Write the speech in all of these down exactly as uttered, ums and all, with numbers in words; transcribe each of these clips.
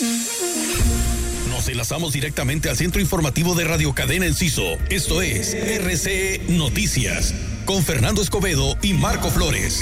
Nos enlazamos directamente al centro informativo de Radio Cadena Enciso. Esto es R C Noticias, con Fernando Escobedo y Marco Flores.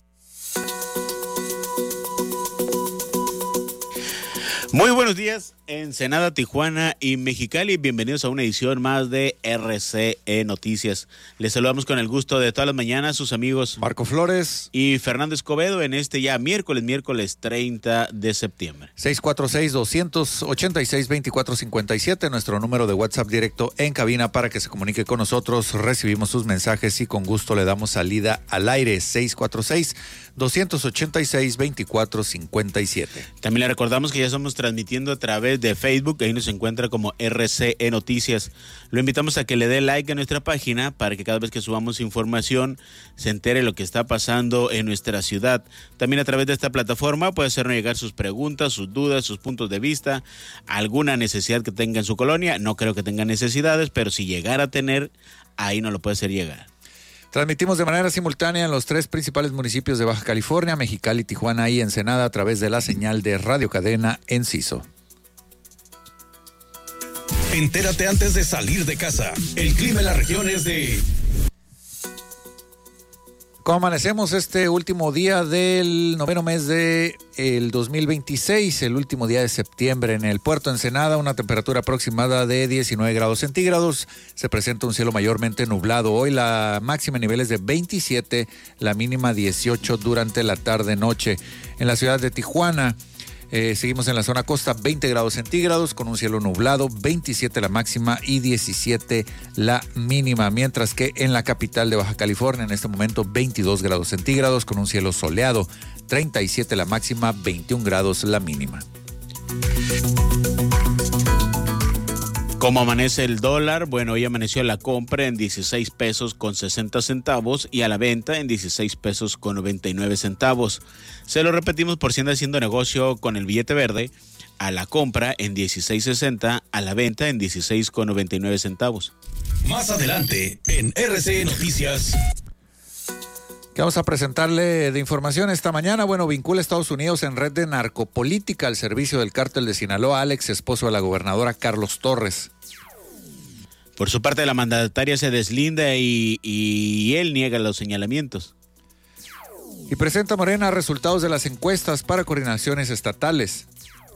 Muy buenos días, Ensenada, Tijuana y Mexicali. Bienvenidos a una edición más de R C E Noticias. Les saludamos con el gusto de todas las mañanas sus amigos Marco Flores y Fernando Escobedo en este ya miércoles, miércoles treinta de septiembre. seis cuatro seis, dos ocho seis, dos cuatro cinco siete, nuestro número de WhatsApp directo en cabina para que se comunique con nosotros. Recibimos sus mensajes y con gusto le damos salida al aire. seis cuatro seis, dos ocho seis, dos cuatro cinco siete. También le recordamos que ya estamos transmitiendo a través de Facebook, ahí nos encuentra como R C E Noticias. Lo invitamos a que le dé like a nuestra página para que cada vez que subamos información se entere lo que está pasando en nuestra ciudad. También a través de esta plataforma puede hacernos llegar sus preguntas, sus dudas, sus puntos de vista, alguna necesidad que tenga en su colonia. No creo que tenga necesidades, pero si llegara a tener, ahí nos lo puede hacer llegar. Transmitimos de manera simultánea en los tres principales municipios de Baja California, Mexicali, Tijuana y Ensenada a través de la señal de Radio Cadena Enciso. Entérate antes de salir de casa. El clima en la región es de... ¿Cómo amanecemos este último día del noveno mes de el dos mil veintiséis, el último día de septiembre en el puerto de Ensenada? Una temperatura aproximada de diecinueve grados centígrados. Se presenta un cielo mayormente nublado. Hoy la máxima en niveles de veintisiete, la mínima dieciocho durante la tarde-noche. En la ciudad de Tijuana, Eh, seguimos en la zona costa, veinte grados centígrados con un cielo nublado, veintisiete la máxima y diecisiete la mínima, mientras que en la capital de Baja California en este momento veintidós grados centígrados con un cielo soleado, treinta y siete la máxima, veintiún grados la mínima. ¿Cómo amanece el dólar? Bueno, hoy amaneció la compra en dieciséis pesos con sesenta centavos y a la venta en dieciséis pesos con noventa y nueve centavos. Se lo repetimos por si anda haciendo negocio con el billete verde, a la compra en dieciséis sesenta, a la venta en dieciséis con noventa y nueve centavos. Más adelante en R C E Noticias. ¿Qué vamos a presentarle de información esta mañana? Bueno, vincula a Estados Unidos en red de narcopolítica al servicio del cártel de Sinaloa al ex esposo de la gobernadora Carlos Torres. Por su parte, la mandataria se deslinda y, y él niega los señalamientos. Y presenta Morena resultados de las encuestas para coordinaciones estatales.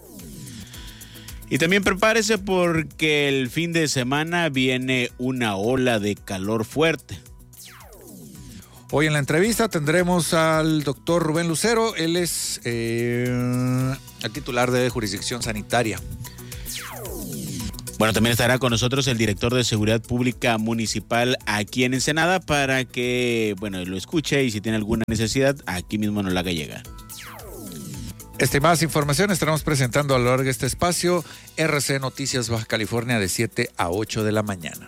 Y también prepárese porque el fin de semana viene una ola de calor fuerte. Hoy en la entrevista tendremos al doctor Rubén Lucero. Él es eh, el titular de jurisdicción sanitaria. Bueno, también estará con nosotros el director de Seguridad Pública Municipal aquí en Ensenada para que, bueno, lo escuche y si tiene alguna necesidad, aquí mismo nos la haga llegar. Esta y más información estaremos presentando a lo largo de este espacio. R C Noticias Baja California de siete a ocho de la mañana.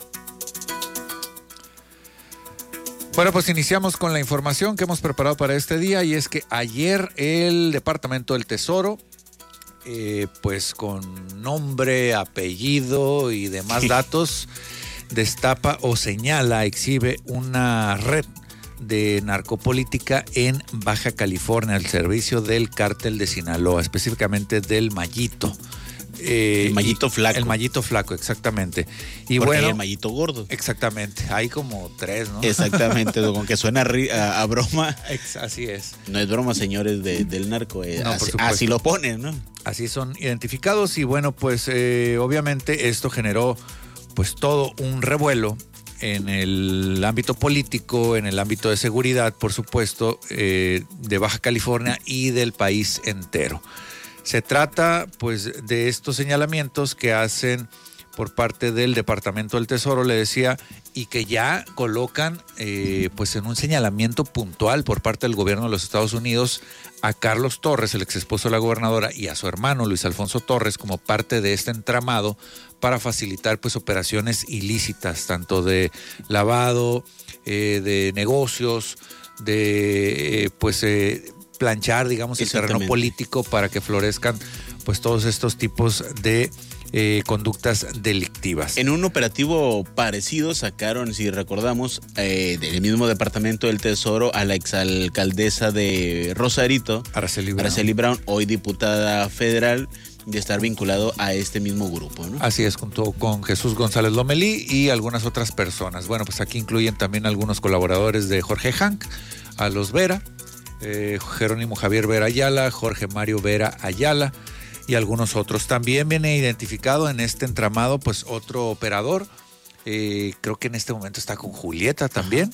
Bueno, pues iniciamos con la información que hemos preparado para este día y es que ayer el Departamento del Tesoro, eh, pues con nombre, apellido y demás datos, destapa o señala, exhibe una red de narcopolítica en Baja California al servicio del cártel de Sinaloa, específicamente del Mallito. Eh, el Mallito Flaco. El Mallito Flaco, exactamente. Y porque bueno, hay el Mallito Gordo. Exactamente, hay como tres, ¿no? Exactamente, con que suena a, a broma. Así es. No es broma, señores de, del narco, eh, no, así, así lo ponen, ¿no? Así son identificados y bueno, pues eh, obviamente esto generó pues todo un revuelo en el ámbito político, en el ámbito de seguridad, por supuesto, eh, de Baja California y del país entero. Se trata, pues, de estos señalamientos que hacen por parte del Departamento del Tesoro, le decía, y que ya colocan, eh, pues, en un señalamiento puntual por parte del gobierno de los Estados Unidos a Carlos Torres, el ex esposo de la gobernadora, y a su hermano Luis Alfonso Torres como parte de este entramado para facilitar, pues, operaciones ilícitas, tanto de lavado, eh, de negocios, de, eh, pues, eh, planchar, digamos, el terreno político para que florezcan pues todos estos tipos de eh, conductas delictivas. En un operativo parecido sacaron, si recordamos, eh, del mismo Departamento del Tesoro a la exalcaldesa de Rosarito, Araceli Brown. Araceli Brown, hoy diputada federal, de estar vinculado a este mismo grupo, ¿no? Así es, junto con Jesús González Lomelí y algunas otras personas. Bueno, pues aquí incluyen también algunos colaboradores de Jorge Hank, a los Vera, eh, Jerónimo Javier Vera Ayala, Jorge Mario Vera Ayala y algunos otros. También viene identificado en este entramado pues otro operador, eh, creo que en este momento está con Julieta también.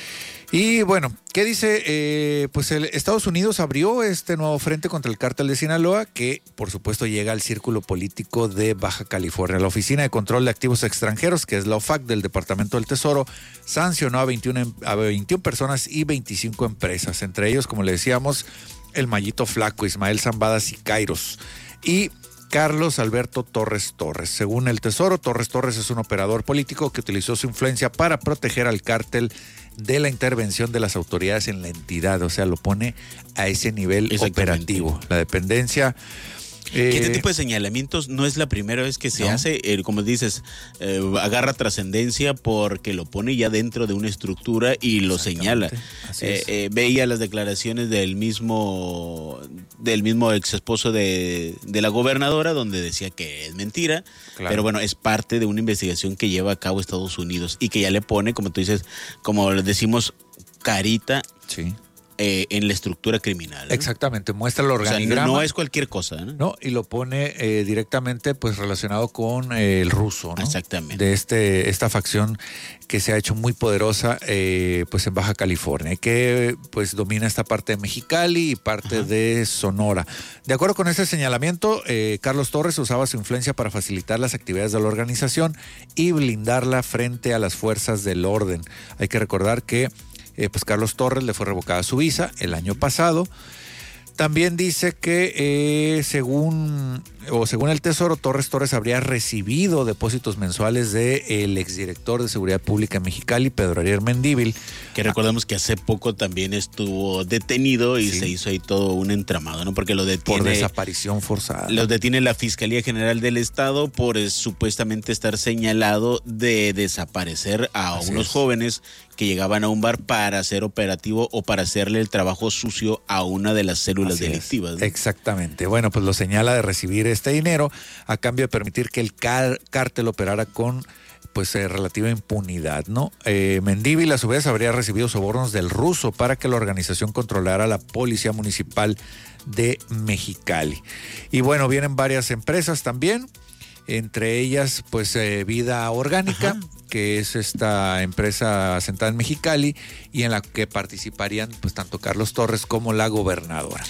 Y bueno, ¿qué dice? Eh, pues el Estados Unidos abrió este nuevo frente contra el cártel de Sinaloa, que por supuesto llega al círculo político de Baja California. La Oficina de Control de Activos Extranjeros, que es la O F A C del Departamento del Tesoro, sancionó a veintiuna, a veintiuna personas y veinticinco empresas, entre ellos, como le decíamos, el Mallito Flaco, Ismael Zambada Sicairos y Carlos Alberto Torres Torres. Según el Tesoro, Torres Torres es un operador político que utilizó su influencia para proteger al cártel de la intervención de las autoridades en la entidad, o sea, lo pone a ese nivel operativo. La dependencia... Eh, que este tipo de señalamientos no es la primera vez que se no. hace, eh, como dices, eh, agarra trascendencia porque lo pone ya dentro de una estructura y lo señala. Eh, eh, veía las declaraciones del mismo del mismo ex esposo de, de la gobernadora, donde decía que es mentira, claro. Pero bueno, es parte de una investigación que lleva a cabo Estados Unidos y que ya le pone, como tú dices, como le decimos, carita. Sí. Eh, en la estructura criminal, ¿no? Exactamente, muestra el organigrama. O sea, no, no es cualquier cosa, ¿no? No, y lo pone eh, directamente pues relacionado con eh, el ruso, ¿no? Exactamente. De este esta facción que se ha hecho muy poderosa eh, pues en Baja California, que pues domina esta parte de Mexicali y parte Ajá. de Sonora. De acuerdo con este señalamiento, eh, Carlos Torres usaba su influencia para facilitar las actividades de la organización y blindarla frente a las fuerzas del orden. Hay que recordar que Eh, pues Carlos Torres le fue revocada su visa el año pasado. También dice que eh, según o según el Tesoro, Torres Torres habría recibido depósitos mensuales del exdirector de Seguridad Pública en Mexicali, Pedro Ariel Mendívil. Que recordemos que hace poco también estuvo detenido y sí. se hizo ahí todo un entramado, ¿no? Porque lo detiene... Por desaparición forzada. Los detiene la Fiscalía General del Estado por eh, supuestamente estar señalado de desaparecer a Así unos es. jóvenes que llegaban a un bar para hacer operativo o para hacerle el trabajo sucio a una de las células Así delictivas. ¿No? Exactamente. Bueno, pues lo señala de recibir este dinero a cambio de permitir que el car- cártel operara con pues eh, relativa impunidad, ¿no? Eh, Mendívil a su vez habría recibido sobornos del ruso para que la organización controlara la policía municipal de Mexicali. Y bueno, vienen varias empresas también, entre ellas pues eh, Vida Orgánica, Ajá. que es esta empresa asentada en Mexicali y en la que participarían pues tanto Carlos Torres como la gobernadora.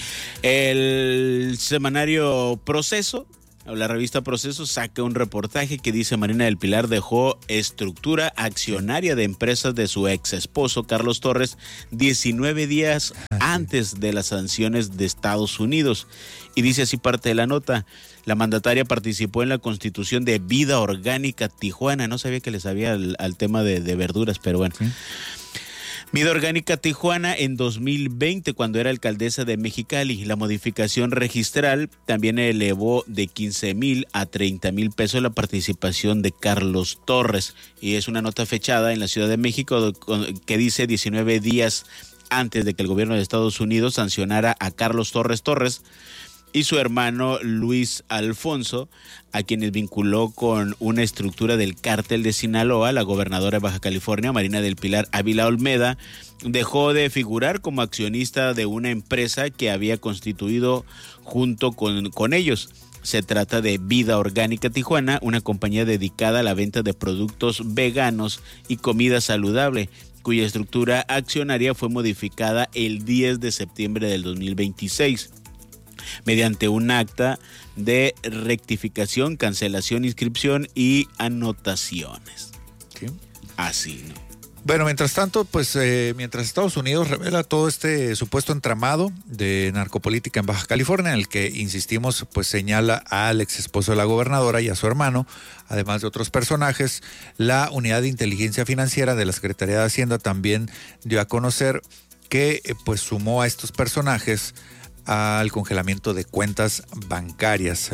El semanario Proceso, la revista Proceso, saca un reportaje que dice: Marina del Pilar dejó estructura accionaria de empresas de su ex esposo Carlos Torres diecinueve días antes de las sanciones de Estados Unidos. Y dice así parte de la nota: la mandataria participó en la constitución de Vida Orgánica Tijuana. No sabía que le sabía al, al tema de, de verduras, pero bueno. ¿Sí? Vida Orgánica Tijuana en dos mil veinte, cuando era alcaldesa de Mexicali. La modificación registral también elevó de quince mil a treinta mil pesos la participación de Carlos Torres. Y es una nota fechada en la Ciudad de México que dice diecinueve días antes de que el gobierno de Estados Unidos sancionara a Carlos Torres Torres y su hermano Luis Alfonso, a quienes vinculó con una estructura del cártel de Sinaloa. La gobernadora de Baja California, Marina del Pilar Ávila Olmeda, dejó de figurar como accionista de una empresa que había constituido junto con, con ellos. Se trata de Vida Orgánica Tijuana, una compañía dedicada a la venta de productos veganos y comida saludable, cuya estructura accionaria fue modificada el diez de septiembre del dos mil veintiséis. Mediante un acta de rectificación, cancelación, inscripción y anotaciones. ¿Sí? Así, ¿no? Bueno, mientras tanto, pues eh, mientras Estados Unidos revela todo este supuesto entramado de narcopolítica en Baja California, en el que, insistimos, pues señala al ex esposo de la gobernadora y a su hermano, además de otros personajes, la Unidad de Inteligencia Financiera de la Secretaría de Hacienda también dio a conocer que eh, pues sumó a estos personajes al congelamiento de cuentas bancarias.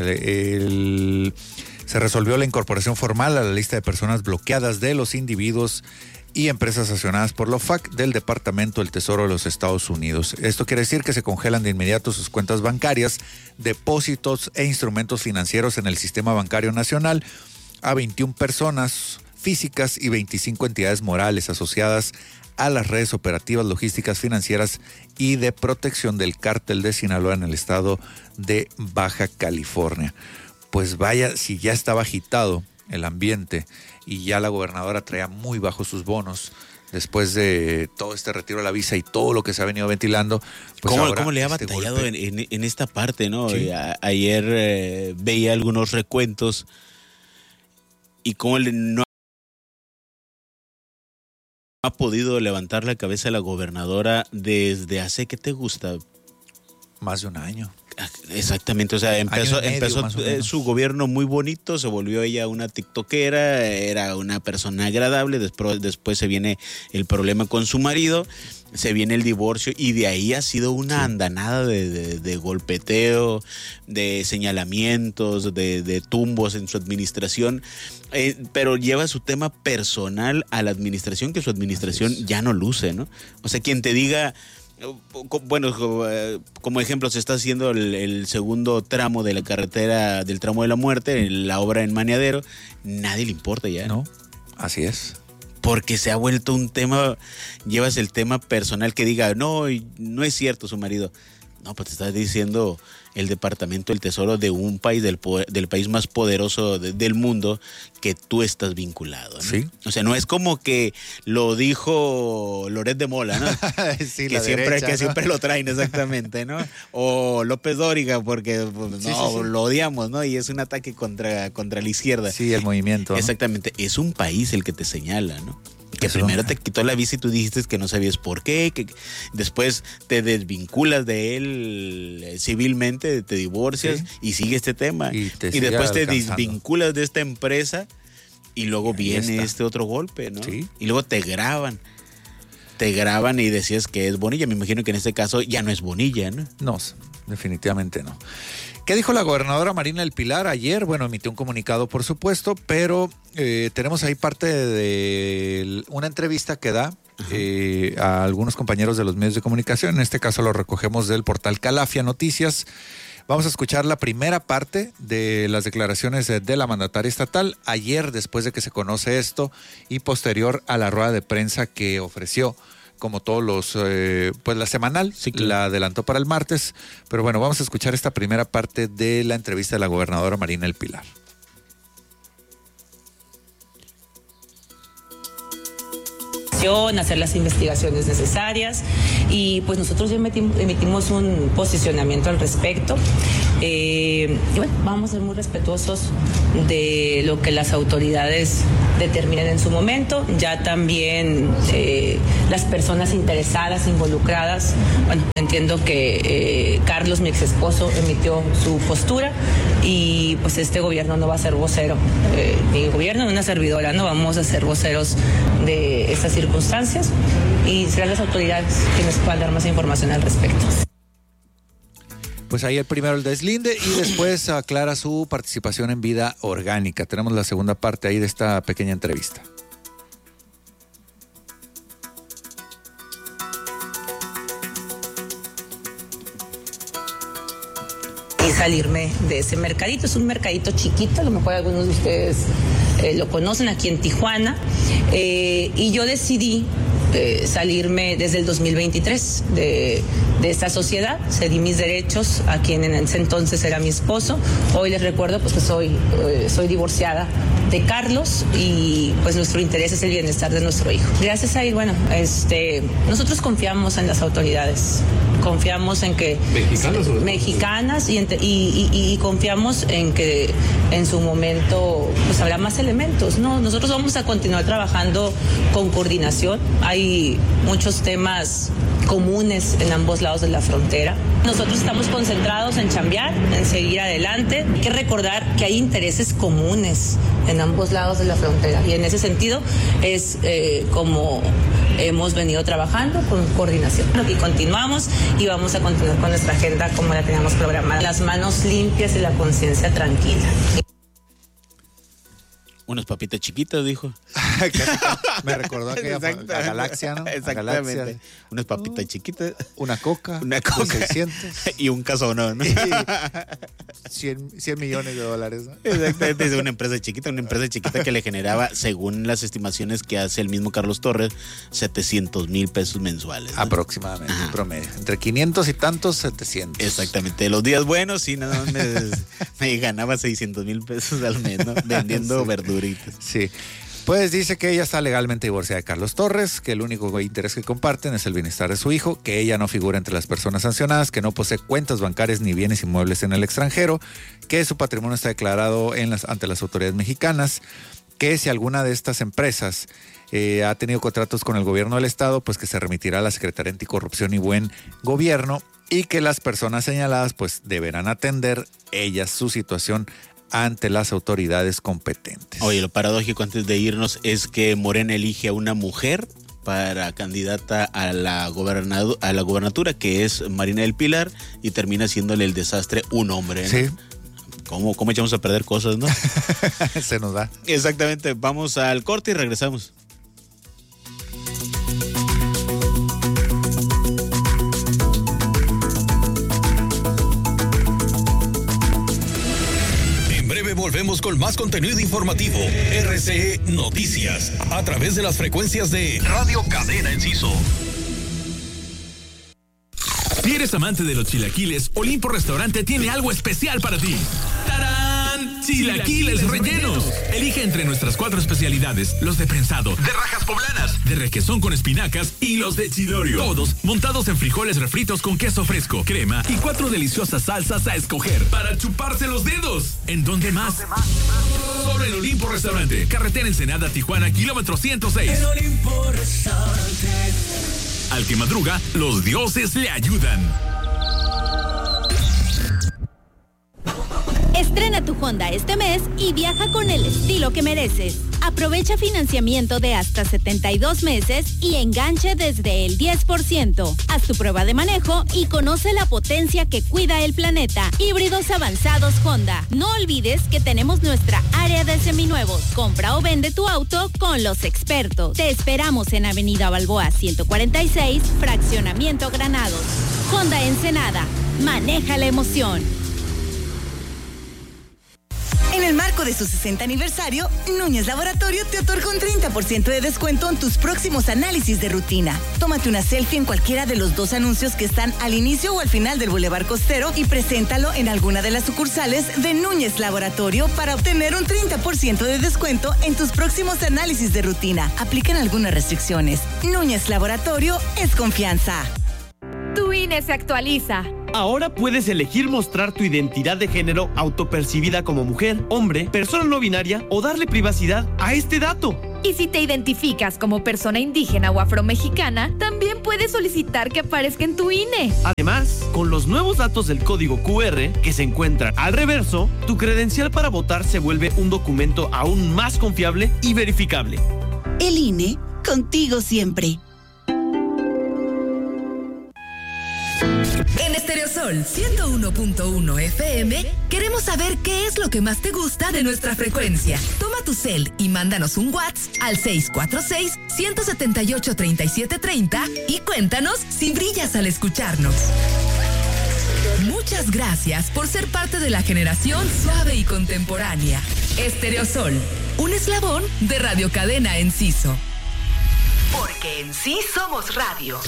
El, se resolvió la incorporación formal a la lista de personas bloqueadas de los individuos y empresas sancionadas por la O F A C del Departamento del Tesoro de los Estados Unidos. Esto quiere decir que se congelan de inmediato sus cuentas bancarias, depósitos e instrumentos financieros en el sistema bancario nacional a veintiuna personas físicas y veinticinco entidades morales asociadas a las redes operativas, logísticas, financieras y de protección del cártel de Sinaloa en el estado de Baja California. Pues vaya, si ya estaba agitado el ambiente y ya la gobernadora traía muy bajos sus bonos después de todo este retiro de la visa y todo lo que se ha venido ventilando. Pues ¿Cómo, ahora ¿Cómo le ha este batallado en, en, en esta parte, no? Sí. A, ayer eh, veía algunos recuentos y cómo le, no ha podido levantar la cabeza la gobernadora desde hace, ¿qué te gusta? Más de un año. Exactamente, o sea, empezó, medio, empezó su gobierno muy bonito, se volvió ella una tiktokera, era una persona agradable, después, después se viene el problema con su marido, se viene el divorcio y de ahí ha sido una sí. andanada de, de, de golpeteo, de señalamientos, de, de tumbos en su administración, eh, pero lleva su tema personal a la administración que su administración ya no luce, ¿no? O sea, quien te diga... Bueno, como ejemplo se está haciendo el, el segundo tramo de la carretera del tramo de la muerte, la obra en Maniadero, nadie le importa ya. No, así es. Porque se ha vuelto un tema, llevas el tema personal que diga, no, no es cierto su marido. No, pues te estás diciendo el Departamento del Tesoro de un país, del, del país más poderoso de, del mundo, que tú estás vinculado, ¿no? Sí. O sea, no es como que lo dijo Loret de Mola, ¿no? Sí, que, la siempre, derecha, que ¿no? siempre lo traen, exactamente, ¿no? O López Dóriga, porque pues, no, sí, sí, sí. lo odiamos, ¿no? Y es un ataque contra, contra la izquierda. Sí, el movimiento, ¿no? Exactamente, es un país el que te señala, ¿no? Que Eso. primero te quitó la visa y tú dijiste que no sabías por qué, que después te desvinculas de él eh, civilmente, te divorcias sí. y sigue este tema. Y, te y después te alcanzando. desvinculas de esta empresa y luego Ahí viene está. este otro golpe, ¿no? Sí. Y luego te graban. Te graban y decías que es Bonilla. Me imagino que en este caso ya no es Bonilla, ¿no? No, definitivamente no. ¿Qué dijo la gobernadora Marina del Pilar ayer? Bueno, emitió un comunicado, por supuesto, pero eh, tenemos ahí parte de una entrevista que da eh, a algunos compañeros de los medios de comunicación. En este caso lo recogemos del portal Calafia Noticias. Vamos a escuchar la primera parte de las declaraciones de, de la mandataria estatal ayer, después de que se conoce esto, y posterior a la rueda de prensa que ofreció, como todos los, eh, pues la semanal, sí, claro. La adelantó para el martes. Pero bueno, vamos a escuchar esta primera parte de la entrevista de la gobernadora Marina del Pilar. Hacer las investigaciones necesarias y pues nosotros ya emitimos un posicionamiento al respecto. Eh, y bueno, vamos a ser muy respetuosos de lo que las autoridades determinen en su momento. Ya también eh, las personas interesadas, involucradas, bueno, entiendo que eh, Carlos, mi ex esposo, emitió su postura y pues este gobierno no va a ser vocero, eh, ni el gobierno ni una servidora, no vamos a ser voceros de estas circunstancias y serán las autoridades quienes puedan dar más información al respecto. Pues ahí el primero el deslinde y después aclara su participación en vida orgánica. Tenemos la segunda parte ahí de esta pequeña entrevista. Y salirme de ese mercadito. Es un mercadito chiquito, a lo mejor algunos de ustedes eh, lo conocen, aquí en Tijuana. Eh, y yo decidí eh, salirme desde el dos mil veintitrés de, de esta sociedad. Cedí mis derechos a quien en ese entonces era mi esposo. Hoy les recuerdo pues que soy, eh, soy divorciada de Carlos y pues nuestro interés es el bienestar de nuestro hijo. Gracias a él, bueno, este, nosotros confiamos en las autoridades. Confiamos en que mexicanas, mexicanas y, y, y, y confiamos en que en su momento pues habrá más elementos, ¿no? Nosotros vamos a continuar trabajando con coordinación. Hay muchos temas comunes en ambos lados de la frontera. Nosotros estamos concentrados en chambear, en seguir adelante. Hay que recordar que hay intereses comunes en ambos lados de la frontera y en ese sentido es eh, como hemos venido trabajando con coordinación. Y continuamos y vamos a continuar con nuestra agenda como la teníamos programada. Las manos limpias y la conciencia tranquila. Unas papitas chiquitas, dijo. Me recordó aquella a Galaxia, ¿no? Exactamente. Galaxia. Unas papitas chiquitas. Una coca. Una coca. seiscientos. Y un casonón, ¿no? cien, cien millones de dólares, ¿no? Exactamente. Es una empresa chiquita, una empresa chiquita que le generaba, según las estimaciones que hace el mismo Carlos Torres, setecientos mil pesos mensuales, ¿no? Aproximadamente, en promedio. Entre quinientos y tantos, setecientos. Exactamente. Los días buenos, sí, nada más me, me ganaba seiscientos mil pesos al mes, ¿no? Vendiendo sí. verduritas. Sí. Pues dice que ella está legalmente divorciada de Carlos Torres, que el único interés que comparten es el bienestar de su hijo, que ella no figura entre las personas sancionadas, que no posee cuentas bancarias ni bienes inmuebles en el extranjero, que su patrimonio está declarado en las, ante las autoridades mexicanas, que si alguna de estas empresas eh, ha tenido contratos con el gobierno del estado, pues que se remitirá a la Secretaría Anticorrupción y Buen Gobierno, y que las personas señaladas pues deberán atender ellas su situación ante las autoridades competentes. Oye, lo paradójico antes de irnos es que Morena elige a una mujer para candidata a la, gobernado, a la gobernatura, que es Marina del Pilar, y termina haciéndole el desastre un hombre, ¿no? Sí. ¿Cómo, cómo echamos a perder cosas, no? Se nos da. Exactamente. Vamos al corte y regresamos. Volvemos con más contenido informativo. R C E Noticias, a través de las frecuencias de Radio Cadena Enciso. Si eres amante de los chilaquiles, Olimpo Restaurante tiene algo especial para ti. ¡Tarán! Chilaquiles rellenos. Elige entre nuestras cuatro especialidades: los de prensado, de rajas poblanas, de requesón con espinacas y los de chilorio. Todos montados en frijoles refritos con queso fresco, crema y cuatro deliciosas salsas a escoger para chuparse los dedos. ¿En dónde más? Solo en Olimpo Restaurante, carretera Ensenada, Tijuana, kilómetro ciento seis. En Olimpo Restaurante. Al que madruga, los dioses le ayudan. Estrena tu Honda este mes y viaja con el estilo que mereces. Aprovecha financiamiento de hasta setenta y dos meses y enganche desde el diez por ciento. Haz tu prueba de manejo y conoce la potencia que cuida el planeta. Híbridos avanzados Honda. No olvides que tenemos nuestra área de seminuevos. Compra o vende tu auto con los expertos. Te esperamos en Avenida Balboa ciento cuarenta y seis, Fraccionamiento Granados. Honda Ensenada. Maneja la emoción. En el marco de su sesenta aniversario, Núñez Laboratorio te otorga un treinta por ciento de descuento en tus próximos análisis de rutina. Tómate una selfie en cualquiera de los dos anuncios que están al inicio o al final del Boulevard Costero y preséntalo en alguna de las sucursales de Núñez Laboratorio para obtener un treinta por ciento de descuento en tus próximos análisis de rutina. Aplican algunas restricciones. Núñez Laboratorio es confianza. Tu I N E se actualiza. Ahora puedes elegir mostrar tu identidad de género autopercibida como mujer, hombre, persona no binaria o darle privacidad a este dato. Y si te identificas como persona indígena o afromexicana, también puedes solicitar que aparezca en tu I N E. Además, con los nuevos datos del código Q R que se encuentran al reverso, tu credencial para votar se vuelve un documento aún más confiable y verificable. El I N E, contigo siempre. En Estereosol ciento uno punto uno F M queremos saber qué es lo que más te gusta de nuestra frecuencia. Toma tu cel y mándanos un WhatsApp al seis cuatro seis, uno siete ocho, tres siete tres cero y cuéntanos si brillas al escucharnos. Muchas gracias por ser parte de la generación suave y contemporánea. Estereosol, un eslabón de Radio Cadena Enciso. Porque en sí somos radio.